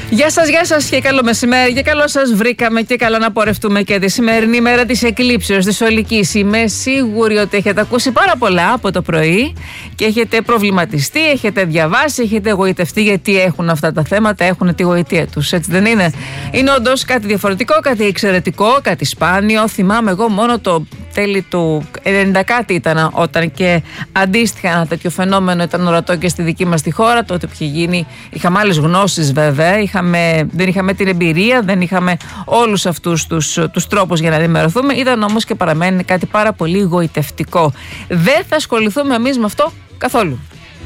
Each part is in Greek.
Γεια σας και καλό μεσημέρι και καλό σας βρήκαμε και καλά να πορευτούμε και τη σημερινή μέρα της εκλήψεως της Ολικής. Είμαι σίγουρη ότι έχετε ακούσει πάρα πολλά από το πρωί και έχετε προβληματιστεί, έχετε διαβάσει, έχετε εγωιτευτεί, γιατί έχουν αυτά τα θέματα, έχουν τη γοητεία τους, έτσι δεν είναι? Είναι όντως κάτι διαφορετικό, κάτι εξαιρετικό, κάτι σπάνιο. Θυμάμαι εγώ μόνο το τέλη του 90 κάτι ήταν όταν και αντίστοιχα ένα τέτοιο φαινόμενο ήταν ορατό και στη δική μας τη χώρα. Τότε που είχε γίνει, είχαμε άλλες γνώσεις βέβαια, δεν είχαμε την εμπειρία, δεν είχαμε όλους αυτούς τους τρόπους για να ενημερωθούμε. Ήταν όμως και παραμένει κάτι πάρα πολύ γοητευτικό. Δεν θα ασχοληθούμε εμείς με αυτό καθόλου.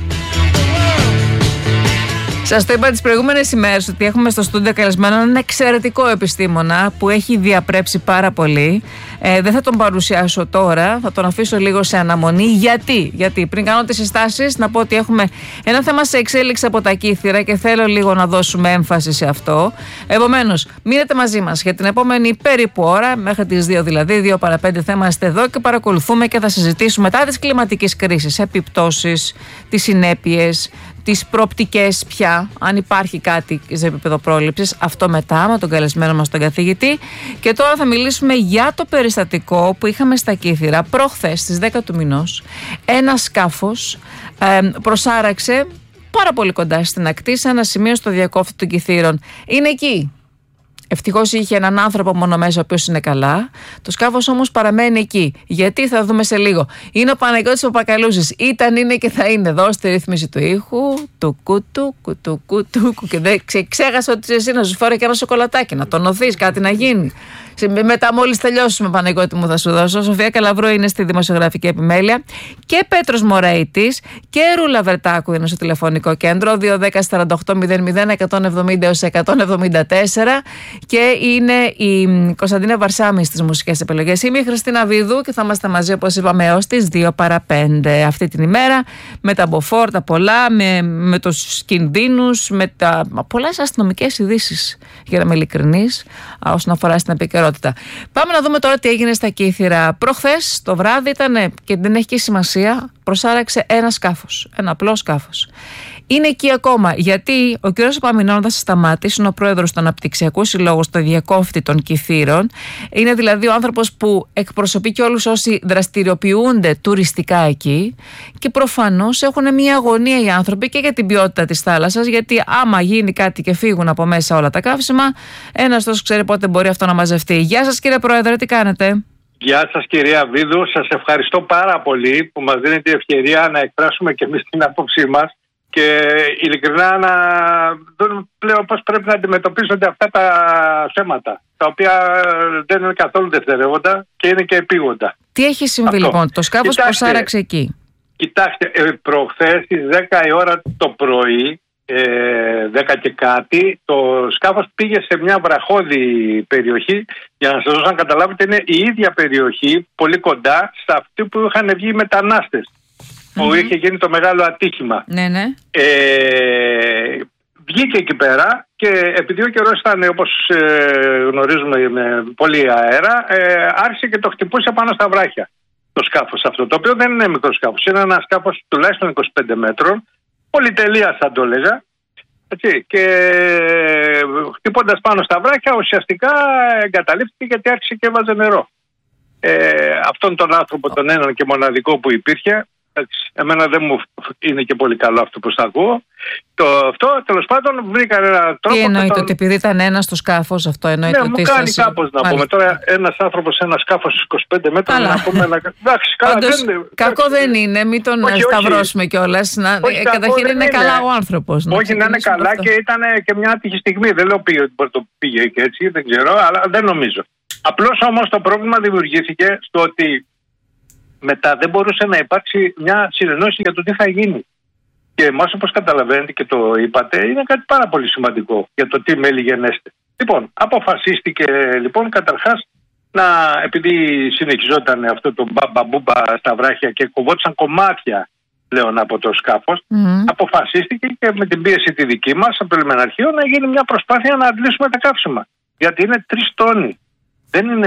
Σας το είπα τις προηγούμενες ημέρες ότι έχουμε στο στούντιο καλεσμένο έναν εξαιρετικό επιστήμονα που έχει διαπρέψει πάρα πολύ. Δεν θα τον παρουσιάσω τώρα, θα τον αφήσω λίγο σε αναμονή. Γιατί πριν κάνω τις συστάσεις, να πω ότι έχουμε ένα θέμα σε εξέλιξη από τα Κύθυρα και θέλω λίγο να δώσουμε έμφαση σε αυτό. Επομένως, μείνετε μαζί μας για την επόμενη περίπου ώρα, μέχρι τις 2 δηλαδή, 2 παρα 5 θα είμαστε εδώ και παρακολουθούμε και θα συζητήσουμε μετά της κλιματικής κρίσης, επιπτώσεις, τις συνέπειες, τις προοπτικές πια, αν υπάρχει κάτι σε επίπεδο πρόληψης, αυτό μετά με τον καλεσμένο μας τον καθηγητή. Και τώρα θα μιλήσουμε για το περιστατικό που είχαμε στα Κύθυρα προχθές στις 10 του μηνός. Ένα σκάφος προσάραξε πάρα πολύ κοντά στην ακτή, σε ένα σημείο στο διακόφτη των Κυθύρων. Είναι εκεί. Ευτυχώς είχε έναν άνθρωπο μόνο μέσα, ο οποίος είναι καλά. Το σκάφος όμως παραμένει εκεί. Γιατί θα δούμε σε λίγο. Είναι ο Παναγιώτης Παπακαλούσης. Ήταν, είναι και θα είναι εδώ στη ρύθμιση του ήχου. Του κούτου, και δεν ξέχασα ότι εσύ να σου φέρω και ένα σοκολατάκι, να τονωθείς, κάτι να γίνει. Μετά, μόλις τελειώσουμε, Παναγιώτη μου, θα σου δώσω. Σοφία Καλαβρού είναι στη δημοσιογραφική επιμέλεια. Και Πέτρος Μωραΐτης και Ρούλα Βερτάκου είναι στο τηλεφωνικό κέντρο. 210-48-00-170-174. Και είναι η Κωνσταντίνα Βαρσάμι στις μουσικές επιλογές. Είμαι η Χριστίνα Βίδου και θα είμαστε μαζί, όπως είπαμε, έως τις 2 παρα 5 αυτή την ημέρα. Με τα μποφόρ, τα πολλά, με τους κινδύνους, με τα πολλές αστυνομικές ειδήσεις, για να είμαι ειλικρινής, όσον αφορά στην επικαιρότητα. Πάμε να δούμε τώρα τι έγινε στα Κύθυρα. Προχθές το βράδυ ήταν, και δεν έχει και σημασία, προσάραξε ένα σκάφος, ένα απλό σκάφος. Είναι εκεί ακόμα γιατί ο κ. Επαμεινώνας Σταμάτης είναι ο πρόεδρος του Αναπτυξιακού Συλλόγου στο διακόφτη των Κυθύρων. Είναι δηλαδή ο άνθρωπος που εκπροσωπεί και όλους όσοι δραστηριοποιούνται τουριστικά εκεί. Και προφανώς έχουν μια αγωνία οι άνθρωποι και για την ποιότητα της θάλασσας. Γιατί άμα γίνει κάτι και φύγουν από μέσα όλα τα καύσιμα, ένας τόσο ξέρει πότε μπορεί αυτό να μαζευτεί. Γεια σας, κύριε Πρόεδρε, τι κάνετε? Γεια σας, κυρία Βίδου. Σας ευχαριστώ πάρα πολύ που μας δίνετε την ευκαιρία να εκφράσουμε και εμείς την άποψή μας. Και ειλικρινά να δούμε πλέον πώς πρέπει να αντιμετωπίζονται αυτά τα θέματα, τα οποία δεν είναι καθόλου δευτερεύοντα και είναι και επίγοντα. Τι έχει συμβεί λοιπόν, το σκάφος προσάραξε εκεί? Κοιτάξτε, προχθές στις 10 η ώρα το πρωί, 10 και κάτι, το σκάφος πήγε σε μια βραχώδη περιοχή. Για να σας δώσω να καταλάβετε, είναι η ίδια περιοχή, πολύ κοντά σε αυτή που είχαν βγει οι μετανάστες, που είχε γίνει το μεγάλο ατύχημα. Ναι. Βγήκε εκεί πέρα και επειδή ο καιρός ήταν, όπως γνωρίζουμε, με πολύ αέρα, άρχισε και το χτυπούσε πάνω στα βράχια το σκάφος αυτό, το οποίο δεν είναι μικρό σκάφος, είναι ένα σκάφος τουλάχιστον 25 μέτρων, πολυτελείας θα το έλεγα, έτσι, και χτυπώντας πάνω στα βράχια ουσιαστικά εγκαταλείφθηκε γιατί άρχισε και έβαζε νερό. Αυτόν τον άνθρωπο, τον έναν και μοναδικό που υπήρχε, εμένα δεν μου είναι και πολύ καλό αυτό που θα ακούω. Αυτό τέλος πάντων βρήκαν έναν τρόπο. Τι εννοείται, ότι επειδή ήταν ένας στο σκάφος, αυτό εννοείται? Ναι, μου κάνει κάπως να πούμε. Τώρα ένας άνθρωπος σε ένα σκάφος 25 μέτρα να πούμε. Εντάξει, καλά. Κακό δεν είναι, μην τον σταυρώσουμε κιόλας. Καταρχήν είναι καλά ο άνθρωπος. Όχι, να είναι καλά και ήταν και μια άτυχη στιγμή. Δεν λέω ότι το πήγε και έτσι, δεν ξέρω, αλλά δεν νομίζω. Απλώς όμως το πρόβλημα δημιουργήθηκε στο ότι μετά δεν μπορούσε να υπάρξει μια συνεννόηση για το τι θα γίνει. Και εμάς, όπως καταλαβαίνετε και το είπατε, είναι κάτι πάρα πολύ σημαντικό για το τι μέλη γενέστε. Λοιπόν, αποφασίστηκε καταρχάς επειδή συνεχιζόταν αυτό το μπαμπαμπούμπα στα βράχια και κοβόντουσαν κομμάτια πλέον από το σκάφος, αποφασίστηκε και με την πίεση τη δική μας από το λιμεναρχείο να γίνει μια προσπάθεια να αντλήσουμε τα καύσιμα. Γιατί είναι 3 τόνοι. Δεν είναι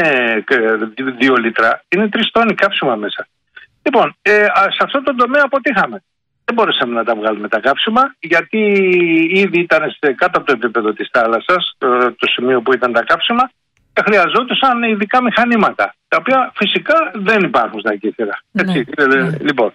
2 λίτρα, είναι 3 τόνοι καύσιμα μέσα. Λοιπόν, σε αυτό το τομέα αποτύχαμε. δεν μπορούσαμε να τα βγάλουμε τα καύσιμα, γιατί ήδη ήταν κάτω από το επίπεδο της θάλασσας, το σημείο που ήταν τα καύσιμα, και χρειαζόντουσαν ειδικά μηχανήματα, τα οποία φυσικά δεν υπάρχουν στα Κύθυρα. Λοιπόν,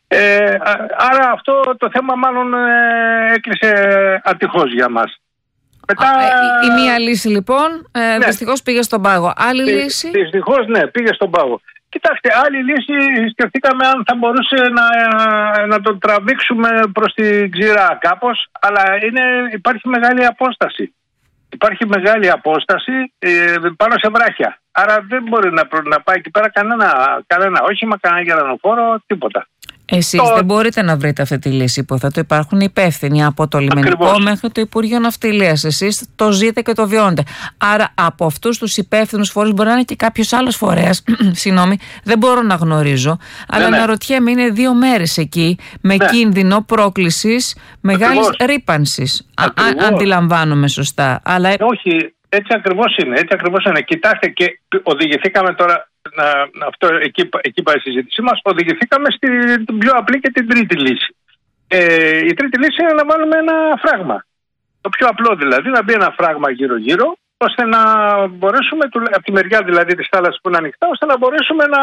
άρα αυτό το θέμα μάλλον έκλεισε ατυχώς για μας. Μετά... Η μία λύση λοιπόν, δυστυχώς πήγε στον πάγο. Άλλη λύση? Δυστυχώς ναι, πήγε στον πάγο. Κοιτάξτε, άλλη λύση σκεφτήκαμε αν θα μπορούσε να τον τραβήξουμε προς την ξηρά κάπως, αλλά υπάρχει μεγάλη απόσταση. Υπάρχει μεγάλη απόσταση πάνω σε βράχια. Άρα δεν μπορεί να πάει εκεί πέρα κανένα όχημα, κανένα γερανοφόρο, τίποτα. Εσείς δεν μπορείτε να βρείτε αυτή τη λύση, υποθέτω υπάρχουν υπεύθυνοι από το λιμενικό μέχρι το Υπουργείο Ναυτιλίας. Εσείς το ζείτε και το βιώνετε. Άρα από αυτούς τους υπεύθυνους φορείς μπορεί να είναι και κάποιος άλλος φορέας. Συγγνώμη, δεν μπορώ να γνωρίζω. Αλλά αναρωτιέμαι, είναι 2 μέρες εκεί με κίνδυνο πρόκλησης μεγάλης ρύπανσης. Αν αντιλαμβάνομαι σωστά. Αλλά... Όχι, έτσι ακριβώς είναι. Κοιτάξτε, και οδηγηθήκαμε τώρα. Εκεί πάει η συζήτησή μας. Οδηγηθήκαμε στην πιο απλή και την τρίτη λύση. Η τρίτη λύση είναι να βάλουμε ένα φράγμα. Το πιο απλό δηλαδή, να μπει ένα φράγμα γύρω-γύρω, ώστε να μπορέσουμε, από τη μεριά δηλαδή της θάλασσας που είναι ανοιχτά, ώστε να μπορέσουμε να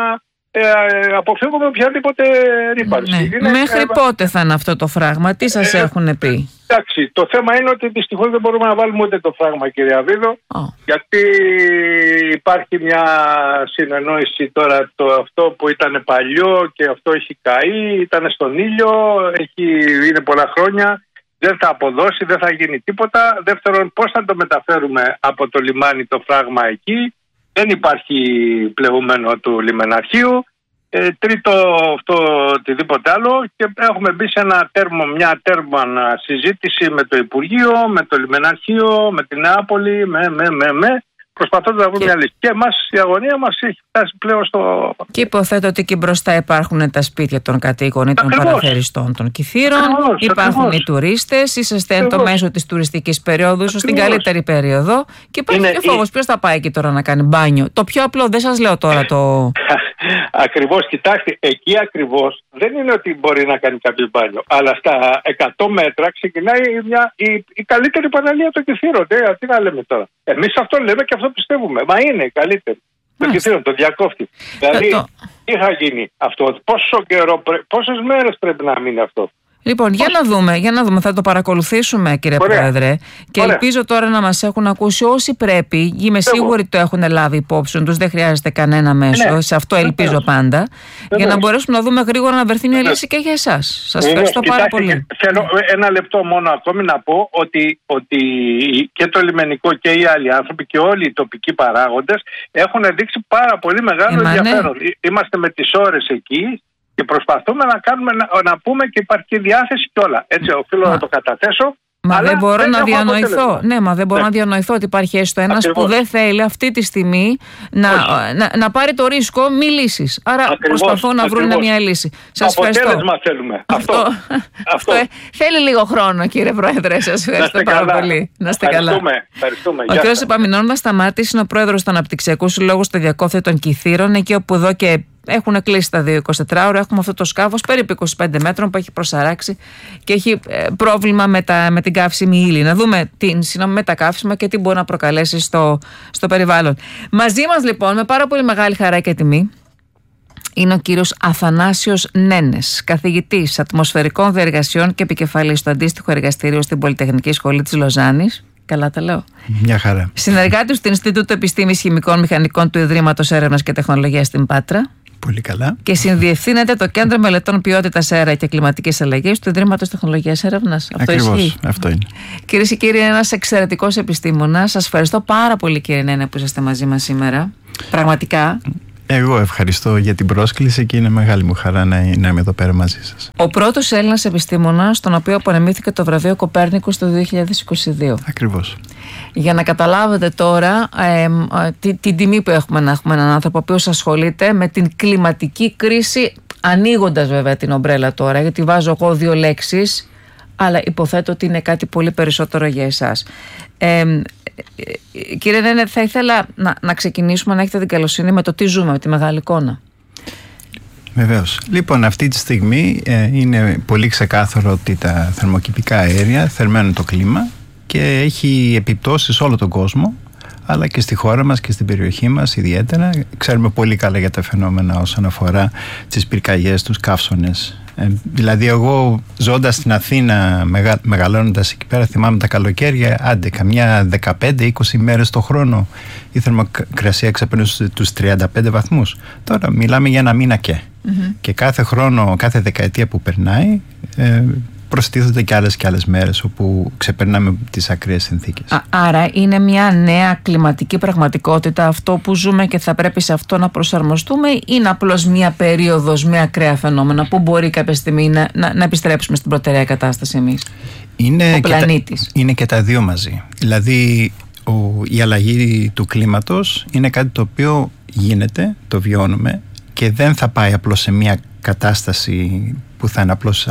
αποφύγουμε οποιαδήποτε ρύπανση. Μέχρι πότε θα είναι αυτό το φράγμα, τι σας έχουν πει? Εντάξει, το θέμα είναι ότι δυστυχώς δεν μπορούμε να βάλουμε ούτε το φράγμα, κύριε Αβίδο, γιατί υπάρχει μια συνεννόηση τώρα, αυτό που ήταν παλιό και αυτό έχει καεί, ήταν στον ήλιο, είναι πολλά χρόνια, δεν θα αποδώσει, δεν θα γίνει τίποτα. Δεύτερον, πώς θα το μεταφέρουμε από το λιμάνι το φράγμα εκεί? Δεν υπάρχει πλεγούμενο του λιμεναρχείου. Τρίτο, αυτό οτιδήποτε άλλο, και έχουμε μπει σε μια τέρμα συζήτηση με το Υπουργείο, με το λιμεναρχείο, με την Νεάπολη, προσπαθώντας να βρούμε μια λύση. Και η αγωνία μας έχει φτάσει πλέον στο... Και υποθέτω ότι εκεί μπροστά υπάρχουν τα σπίτια των κατοίκων ή των παραθεριστών των Κιθύρων, υπάρχουν οι τουρίστες, είσαστε εν το μέσο της τουριστικής περίοδου, ίσως στην καλύτερη περίοδο, και υπάρχει και φόβος. Ποιος θα πάει εκεί τώρα να κάνει μπάνιο? Το πιο απλό, δεν σας λέω τώρα το... Ακριβώς, κοιτάξτε, εκεί ακριβώς δεν είναι ότι μπορεί να κάνει κάποιο μπάνιο, αλλά στα 100 μέτρα ξεκινάει η καλύτερη παραλία των Κιθύρων. Τι να λέμε τώρα. Εμείς αυτό λέμε και αυτό πιστεύουμε. Μα είναι η καλύτερη. Το Κιθύρων, το διακόφτη. Δηλαδή, τι θα γίνει αυτό, πόσες μέρες πρέπει να μείνει αυτό? Λοιπόν, για να δούμε, θα το παρακολουθήσουμε, κύριε Πρόεδρε, και ελπίζω τώρα να μας έχουν ακούσει όσοι πρέπει. Είμαι σίγουρη ότι το έχουν λάβει υπόψη τους, δεν χρειάζεται κανένα μέσο, σε αυτό ελπίζω πάντα, για να μπορέσουμε να δούμε γρήγορα να βρεθεί μια λύση και για εσάς. Σας ευχαριστώ πάρα πολύ. Θέλω ένα λεπτό μόνο ακόμη να πω ότι και το λιμενικό και οι άλλοι άνθρωποι και όλοι οι τοπικοί παράγοντες έχουν δείξει πάρα πολύ μεγάλο ενδιαφέρον. Είμαστε με τις ώρες εκεί και προσπαθούμε να πούμε και υπάρχει και διάθεση και όλα. Έτσι, οφείλω να το καταθέσω. Μα δεν μπορώ να διανοηθώ. Δεν μπορώ να διανοηθώ ότι υπάρχει έστω ένας που δεν θέλει αυτή τη στιγμή να πάρει το ρίσκο μη λύσεις. Άρα προσπαθώ να βρουν μια λύση. Σας ευχαριστώ. Αποτέλεσμα θέλουμε. Αυτό. Θέλει λίγο χρόνο, κύριε Πρόεδρε. Σας ευχαριστώ πάρα πολύ. Να είστε καλά. Ο κ. Επαμεινώνας Σταμάτης είναι ο πρόεδρος του Αναπτυξιακού Συλλόγου στο Διακόφθη των Κιθύρων, εκεί όπου εδώ και έχουν κλείσει τα 2-24 ώρα. Έχουμε αυτό το σκάφος περίπου 25 μέτρων που έχει προσαράξει και έχει πρόβλημα με την καύσιμη ύλη. Να δούμε με τα καύσιμα και τι μπορεί να προκαλέσει στο περιβάλλον. Μαζί μας λοιπόν, με πάρα πολύ μεγάλη χαρά και τιμή, είναι ο κύριος Αθανάσιος Νένες, καθηγητής ατμοσφαιρικών διεργασιών και επικεφαλής στο αντίστοιχο εργαστήριο στην Πολυτεχνική Σχολή της Λοζάνης. Καλά τα λέω. Μια χαρά. Συνεργάτης του Ινστιτούτου Επιστήμης Χημικών Μηχανικών του Ιδρύματος Έρευνας και Τεχνολογίας στην Πάτρα. Πολύ καλά. Και συνδιευθύνεται το Κέντρο Μελετών Ποιότητας Αέρα και Κλιματικής Αλλαγής του Ιδρύματος Τεχνολογίας Έρευνας. Ακριβώς, αυτό είναι. Κυρίες και κύριοι, ένας εξαιρετικός επιστήμονας. Σας ευχαριστώ πάρα πολύ, κύριε Νένε, που είσαστε μαζί μας σήμερα. Πραγματικά. Εγώ ευχαριστώ για την πρόσκληση και είναι μεγάλη μου χαρά να είμαι εδώ πέρα μαζί σας. Ο πρώτος Έλληνας επιστήμονας, τον οποίο απονεμήθηκε το βραβείο Κοπέρνικους το 2022. Ακριβώς. Για να καταλάβετε τώρα την τιμή που έχουμε να έχουμε έναν άνθρωπο ο οποίος ασχολείται με την κλιματική κρίση, ανοίγοντας βέβαια την ομπρέλα τώρα, γιατί βάζω εγώ 2 λέξεις, αλλά υποθέτω ότι είναι κάτι πολύ περισσότερο για εσάς. Κύριε Νένε, θα ήθελα να ξεκινήσουμε, να έχετε την καλοσύνη με το τι ζούμε, με τη μεγάλη εικόνα. Βεβαίως. Λοιπόν, αυτή τη στιγμή είναι πολύ ξεκάθαρο ότι τα θερμοκηπικά αέρια θερμαίνουν το κλίμα και έχει επιπτώσεις σε όλο τον κόσμο, αλλά και στη χώρα μας και στην περιοχή μας ιδιαίτερα. Ξέρουμε πολύ καλά για τα φαινόμενα όσον αφορά τις πυρκαγιές, τους καύσωνες. Δηλαδή εγώ ζώντας στην Αθήνα, μεγαλώνοντας εκεί πέρα, θυμάμαι τα καλοκαίρια, άντε καμιά 15-20 μέρες το χρόνο η θερμοκρασία ξεπερνούσε τους 35 βαθμούς. Τώρα μιλάμε για ένα μήνα και κάθε χρόνο, κάθε δεκαετία που περνάει προστίθονται και άλλες μέρες όπου ξεπερνάμε τις ακραίες συνθήκες. Άρα είναι μια νέα κλιματική πραγματικότητα αυτό που ζούμε και θα πρέπει σε αυτό να προσαρμοστούμε, ή είναι απλώς μια περίοδος με ακραία φαινόμενα που μπορεί κάποια στιγμή να επιστρέψουμε στην προτεραία κατάσταση εμείς, ο πλανήτης? Είναι και τα δύο μαζί. Δηλαδή η αλλαγή του κλίματος είναι κάτι το οποίο γίνεται, το βιώνουμε και δεν θα πάει απλώς σε μια κατάσταση που θα είναι απλώς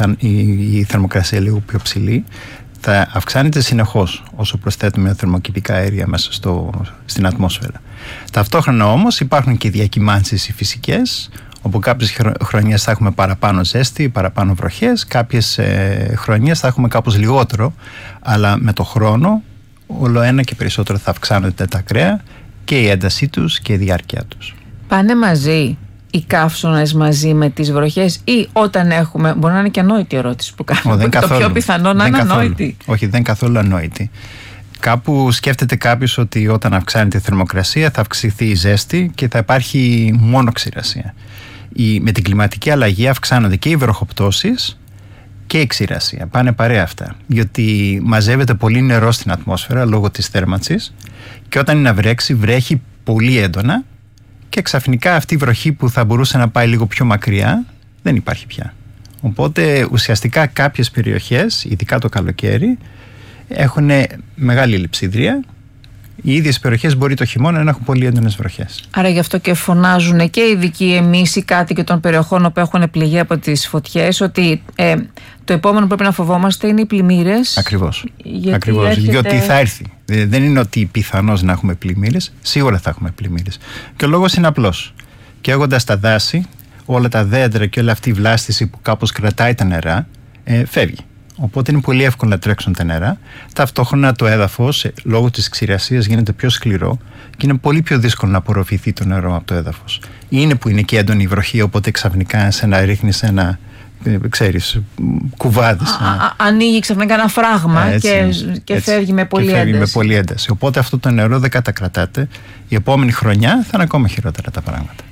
η θερμοκρασία λίγο πιο ψηλή. Θα αυξάνεται συνεχώς όσο προσθέτουμε θερμοκηπικά αέρια μέσα στην ατμόσφαιρα. Ταυτόχρονα όμως υπάρχουν και διακυμάνσεις οι φυσικές, όπου κάποιες χρονιές θα έχουμε παραπάνω ζέστη, παραπάνω βροχές, κάποιες χρονιές θα έχουμε κάπως λιγότερο, αλλά με το χρόνο όλο ένα και περισσότερο θα αυξάνονται τα ακραία και η έντασή τους και η διάρκεια τους. Πάνε μαζί οι καύσωνες μαζί με τις βροχές, ή όταν έχουμε? Μπορεί να είναι και ανόητη ερώτηση που κάνουμε. Το πιο πιθανό να είναι ανόητη. Όχι, δεν καθόλου ανόητη. Κάπου σκέφτεται κάποιος ότι όταν αυξάνεται η θερμοκρασία θα αυξηθεί η ζέστη και θα υπάρχει μόνο ξηρασία. Με την κλιματική αλλαγή αυξάνονται και οι βροχοπτώσεις και η ξηρασία. Πάνε παρέα αυτά. Διότι μαζεύεται πολύ νερό στην ατμόσφαιρα λόγω της θέρμανσης και όταν είναι να βρέξει, βρέχει πολύ έντονα. Και ξαφνικά αυτή η βροχή που θα μπορούσε να πάει λίγο πιο μακριά δεν υπάρχει πια. Οπότε ουσιαστικά κάποιες περιοχές, ειδικά το καλοκαίρι, έχουν μεγάλη λειψιδρία. Οι ίδιες περιοχές μπορεί το χειμώνα να έχουν πολύ έντονες βροχές. Άρα γι' αυτό και φωνάζουν και οι ειδικοί, εμείς, οι κάτοικοι των περιοχών που έχουν πληγεί από τις φωτιές, ότι το επόμενο που πρέπει να φοβόμαστε είναι οι πλημμύρες. Ακριβώς. Διότι θα έρθει. Δεν είναι ότι πιθανώς να έχουμε πλημμύρες, σίγουρα θα έχουμε πλημμύρες. Και ο λόγος είναι απλός. Καίγοντας τα δάση, όλα τα δέντρα και όλη αυτή η βλάστηση που κάπως κρατάει τα νερά, φεύγει. Οπότε είναι πολύ εύκολο να τρέξουν τα νερά. Ταυτόχρονα το έδαφος, λόγω της ξηρασίας, γίνεται πιο σκληρό και είναι πολύ πιο δύσκολο να απορροφηθεί το νερό από το έδαφος. Είναι που είναι και έντονη η βροχή, οπότε ξαφνικά ρίχνεις ένα, ξέρεις, κουβάδες. Ανοίγει ξαφνικά ένα φράγμα και φεύγει με πολλή ένταση. Οπότε αυτό το νερό δεν κατακρατάται. Η επόμενη χρονιά θα είναι ακόμα χειρότερα τα πράγματα.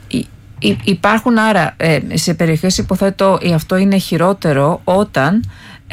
Υπάρχουν άρα σε περιοχές, υποθέτω αυτό είναι χειρότερο, όταν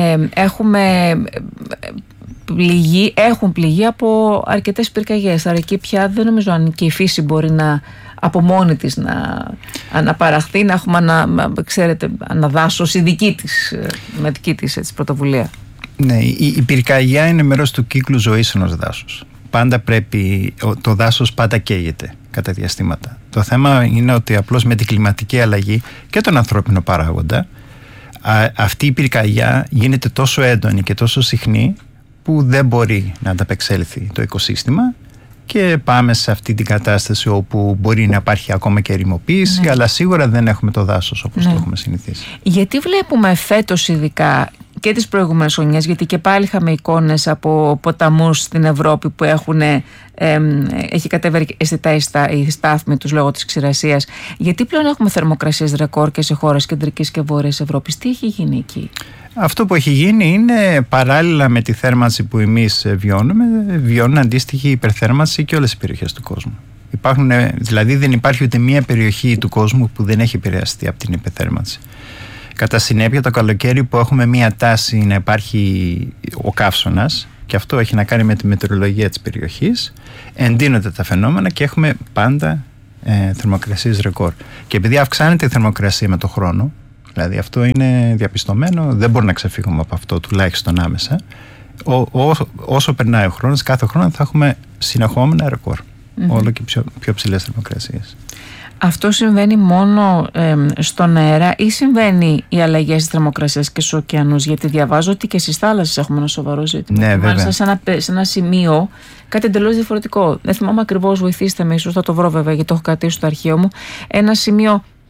έχουν πληγεί από αρκετές πυρκαγιές. Άρα εκεί πια δεν νομίζω αν και η φύση μπορεί από μόνη της να αναπαραχθεί, να έχουμε αναδάσωση με δική της πρωτοβουλία. Ναι, η πυρκαγιά είναι μέρος του κύκλου ζωής ενός δάσους. Πάντα το δάσος πάντα καίγεται κατά διαστήματα. Το θέμα είναι ότι απλώς με την κλιματική αλλαγή και τον ανθρώπινο παράγοντα, αυτή η πυρκαγιά γίνεται τόσο έντονη και τόσο συχνή που δεν μπορεί να ανταπεξέλθει το οικοσύστημα και πάμε σε αυτή την κατάσταση όπου μπορεί να υπάρχει ακόμα και ερημοποίηση, αλλά σίγουρα δεν έχουμε το δάσος όπως το έχουμε συνηθίσει. Γιατί βλέπουμε φέτος ειδικά και τις προηγούμενες χρονιές, γιατί και πάλι είχαμε εικόνες από ποταμούς στην Ευρώπη που έχει κατέβει αισθητά η στάθμη τους λόγω της ξηρασίας, γιατί πλέον έχουμε θερμοκρασίες ρεκόρ και σε χώρες κεντρικής και βόρειας Ευρώπης? Τι έχει γίνει εκεί? Αυτό που έχει γίνει είναι παράλληλα με τη θέρμανση που εμείς βιώνουν αντίστοιχη υπερθέρμανση και όλες οι περιοχές του κόσμου. Δηλαδή δεν υπάρχει ούτε μία περιοχή του κόσμου που δεν έχει επηρεαστεί από την υπερθέρμανση. Κατά συνέπεια, το καλοκαίρι που έχουμε μία τάση να υπάρχει ο καύσωνας, και αυτό έχει να κάνει με τη μετεωρολογία της περιοχής, εντείνονται τα φαινόμενα και έχουμε πάντα θερμοκρασίες ρεκόρ. Και επειδή αυξάνεται η θερμοκρασία με το χρόνο, δηλαδή αυτό είναι διαπιστωμένο, δεν μπορούμε να ξεφύγουμε από αυτό τουλάχιστον άμεσα, όσο περνάει ο χρόνος, κάθε χρόνο θα έχουμε συνεχόμενα ρεκόρ. Όλο και πιο ψηλές θερμοκρασίες. Αυτό συμβαίνει μόνο στον αέρα ή συμβαίνει οι αλλαγές της θερμοκρασίας και στους ωκεανούς? Γιατί διαβάζω ότι και στις θάλασσες έχουμε ένα σοβαρό ζήτημα. Ναι, μάλιστα σε ένα σημείο κάτι εντελώς διαφορετικό. Δεν θυμάμαι ακριβώς, βοηθήστε με, ίσως θα το βρω βέβαια γιατί το έχω κρατήσει στο αρχείο μου. Ένα σημείο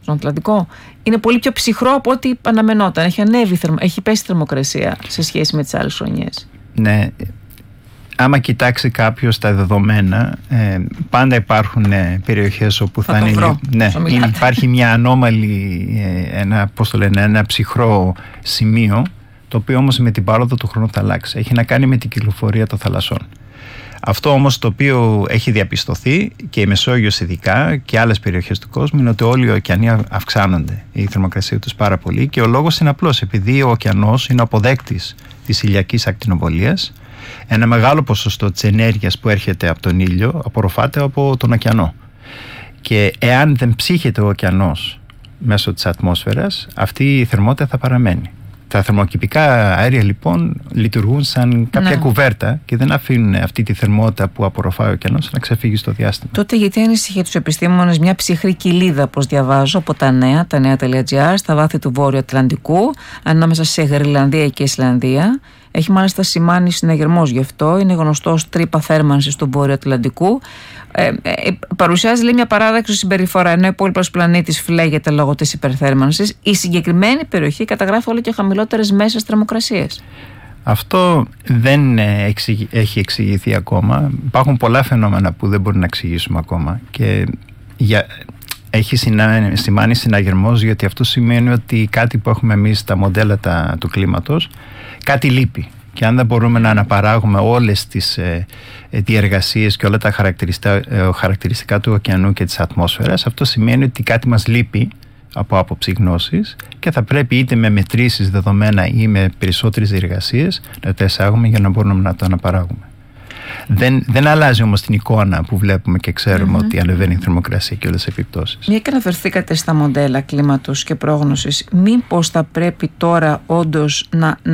στον Ατλαντικό, είναι πολύ πιο ψυχρό από ό,τι αναμενόταν. Έχει πέσει η θερμοκρασία σε σχέση με τις άλλες χρονιές. Ναι. Άμα κοιτάξει κάποιος τα δεδομένα, πάντα υπάρχουν περιοχές όπου θα είναι. Ναι, υπάρχει μια ανώμαλη, ένα ψυχρό σημείο, το οποίο όμως με την πάροδο του χρόνου θα αλλάξει. Έχει να κάνει με την κυκλοφορία των θαλασσών. Αυτό όμως το οποίο έχει διαπιστωθεί και η Μεσόγειος ειδικά και άλλες περιοχές του κόσμου είναι ότι όλοι οι ωκεανοί αυξάνονται η θερμοκρασία τους πάρα πολύ, και ο λόγος είναι απλός, επειδή ο ωκεανός είναι αποδέκτης της ηλιακής ακτινοβολίας. Ένα μεγάλο ποσοστό της ενέργειας που έρχεται από τον ήλιο απορροφάται από τον ωκεανό, και εάν δεν ψύχεται ο ωκεανός μέσω της ατμόσφαιρας, αυτή η θερμότητα θα παραμένει. Τα θερμοκηπικά αέρια λοιπόν λειτουργούν σαν κάποια κουβέρτα και δεν αφήνουν αυτή τη θερμότητα που απορροφάει ο ωκεανός να ξεφύγει στο διάστημα. Τότε γιατί ανησυχεί τους επιστήμονες μια ψυχρή κοιλίδα, όπως διαβάζω από τα νέα.gr, στα βάθη του Βόρειου Ατλαντικού, ανάμεσα σε Γρυλανδία και Ισλανδία. Έχει μάλιστα σημάνει συναγερμός γι' αυτό. Είναι γνωστό ως τρύπα θέρμανσης του Βόρειου Ατλαντικού. Παρουσιάζει, λέει, μια παράδοξη συμπεριφορά, ενώ ο υπόλοιπος πλανήτης φλέγεται λόγω της υπερθέρμανσης. Η συγκεκριμένη περιοχή καταγράφει όλο και χαμηλότερες μέσες θερμοκρασίες. Αυτό δεν έχει εξηγηθεί ακόμα. Υπάρχουν πολλά φαινόμενα που δεν μπορούμε να εξηγήσουμε ακόμα, και έχει σημάνει συναγερμός, γιατί αυτό σημαίνει ότι κάτι που έχουμε εμείς στα μοντέλα του κλίματος, κάτι λείπει. Και αν δεν μπορούμε να αναπαράγουμε όλες τις διεργασίες και όλα τα χαρακτηριστικά του ωκεανού και της ατμόσφαιρας, αυτό σημαίνει ότι κάτι μας λείπει από άποψη γνώσης, και θα πρέπει είτε με μετρήσεις δεδομένα ή με περισσότερες διεργασίες να τα εισάγουμε για να μπορούμε να το αναπαράγουμε. Δεν αλλάζει όμως την εικόνα που βλέπουμε και ξέρουμε ότι ανεβαίνει η θερμοκρασία και όλες τις επιπτώσεις. Μια και αναφερθήκατε στα μοντέλα κλίματος και πρόγνωσης, μήπως θα πρέπει τώρα όντως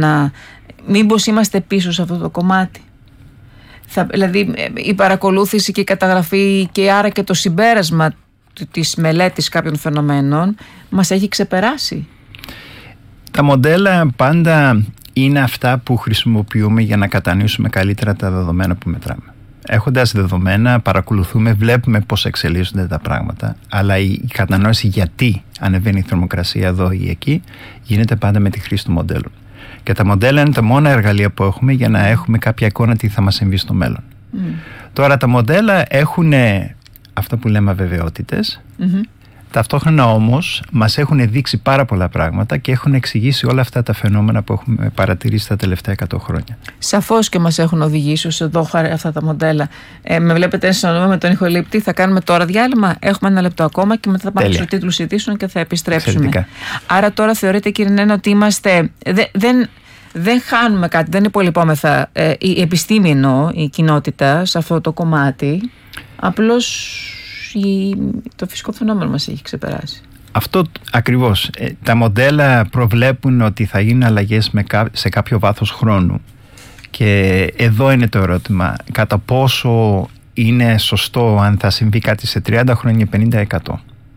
μήπως είμαστε πίσω σε αυτό το κομμάτι? Δηλαδή η παρακολούθηση και η καταγραφή και άρα και το συμπέρασμα της μελέτης κάποιων φαινομένων μας έχει ξεπεράσει. Τα μοντέλα πάντα είναι αυτά που χρησιμοποιούμε για να κατανοήσουμε καλύτερα τα δεδομένα που μετράμε. Έχοντας δεδομένα, παρακολουθούμε, βλέπουμε πώς εξελίσσονται τα πράγματα, αλλά η κατανόηση γιατί ανεβαίνει η θερμοκρασία εδώ ή εκεί γίνεται πάντα με τη χρήση του μοντέλου. Και τα μοντέλα είναι τα μόνα εργαλεία που έχουμε για να έχουμε κάποια εικόνα τι θα μας συμβεί στο μέλλον. Τώρα τα μοντέλα έχουν αυτό που λέμε αβεβαιότητες. Ταυτόχρονα όμως μας έχουν δείξει πάρα πολλά πράγματα και έχουν εξηγήσει όλα αυτά τα φαινόμενα που έχουμε παρατηρήσει τα τελευταία 100 χρόνια. Σαφώς και μας έχουν οδηγήσει ως εδώ αυτά τα μοντέλα. Με βλέπετε να συναντούμε με τον ηχολήπτη. Θα κάνουμε τώρα διάλειμμα. Έχουμε 1 λεπτό ακόμα και μετά θα πάμε στους τίτλους ειδήσεων και θα επιστρέψουμε. Εξαιρετικά. Άρα τώρα θεωρείτε, κύριε Νένα, ότι είμαστε. Δεν χάνουμε κάτι, δεν υπολοιπόμεθα. Η επιστήμη εννοώ, η κοινότητα σε αυτό το κομμάτι. Απλώς το φυσικό φαινόμενο μας έχει ξεπεράσει. Αυτό ακριβώς. Τα μοντέλα προβλέπουν ότι θα γίνουν αλλαγές σε κάποιο βάθος χρόνου. Και εδώ είναι το ερώτημα. Κατά πόσο είναι σωστό αν θα συμβεί κάτι σε 30 χρόνια, 50%.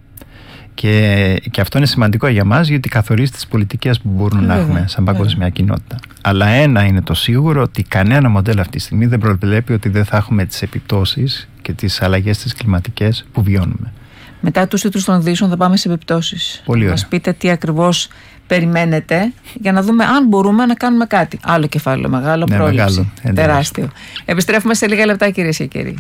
Και αυτό είναι σημαντικό για μας, γιατί καθορίζει τις πολιτικές που μπορούν να έχουμε σαν παγκόσμια κοινότητα. Αλλά ένα είναι το σίγουρο, ότι κανένα μοντέλο αυτή τη στιγμή δεν προβλέπει ότι δεν θα έχουμε τις επιπτώσεις και τις αλλαγές τις κλιματικές που βιώνουμε. Μετά τους τίτλους των ειδήσεων θα πάμε σε επιπτώσεις. Πολύ ωραία. Μας πείτε τι ακριβώς περιμένετε για να δούμε αν μπορούμε να κάνουμε κάτι. Άλλο κεφάλαιο, μεγάλο, πρόληψη. Τεράστιο. Επιστρέφουμε σε λίγα λεπτά, κυρίες και κύριοι.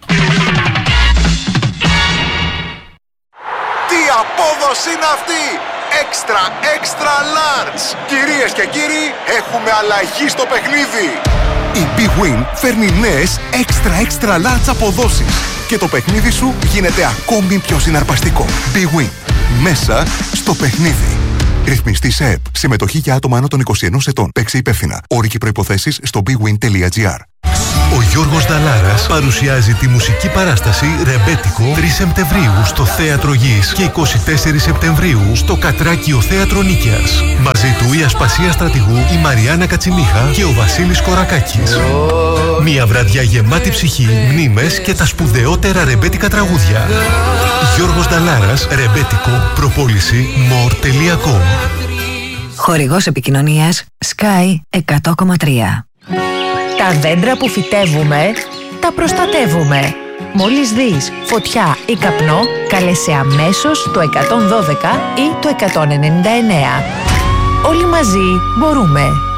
Τι απόδοση είναι αυτή! Extra large! Κυρίες και κύριοι, έχουμε αλλαγή στο παιχνίδι! Η Big Win φέρνει νέες extra large αποδόσεις και το παιχνίδι σου γίνεται ακόμη πιο συναρπαστικό. Big Win. Μέσα στο παιχνίδι. Ρυθμιστή σε ΕΠ. Συμμετοχή για άτομα άνω των 21 ετών. Παίξε υπεύθυνα. Όροι και προϋποθέσεις στο bigwin.gr. Ο Γιώργος Νταλάρας παρουσιάζει τη μουσική παράσταση Ρεμπέτικο 3 Σεπτεμβρίου στο Θέατρο Γης και 24 Σεπτεμβρίου στο Κατράκιο Θέατρο Νίκαιας. Μαζί του η Ασπασία Στρατηγού, η Μαριάννα Κατσιμίχα και ο Βασίλης Κορακάκης. Μια βραδιά γεμάτη ψυχή, μνήμες και τα σπουδαιότερα ρεμπέτικα τραγούδια. Γιώργος Νταλάρας, Ρεμπέτικο, προπόληση more.com. Χορηγός επικοινωνίας Sky 100,3. Τα δέντρα που φυτεύουμε, τα προστατεύουμε. Μόλις δεις φωτιά ή καπνό, κάλεσε αμέσως το 112 ή το 199. Όλοι μαζί μπορούμε.